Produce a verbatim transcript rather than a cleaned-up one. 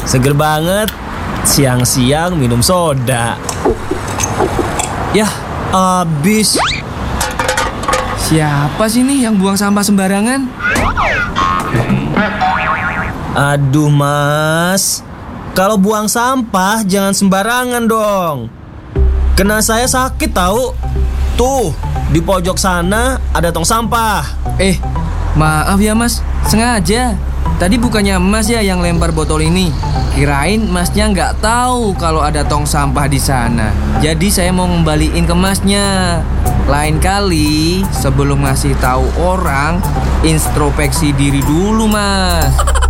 Seger banget. Siang-siang minum soda. Yah, abis. Siapa sih nih yang buang sampah sembarangan? Aduh mas, kalau buang sampah jangan sembarangan dong. Kena saya sakit tahu. Tuh, di pojok sana ada tong sampah. Eh, maaf ya mas, sengaja. Tadi bukannya mas ya yang lempar botol ini. Kirain masnya nggak tahu kalau ada tong sampah di sana. Jadi saya mau ngembaliin ke masnya. Lain kali sebelum ngasih tahu orang, introspeksi diri dulu mas.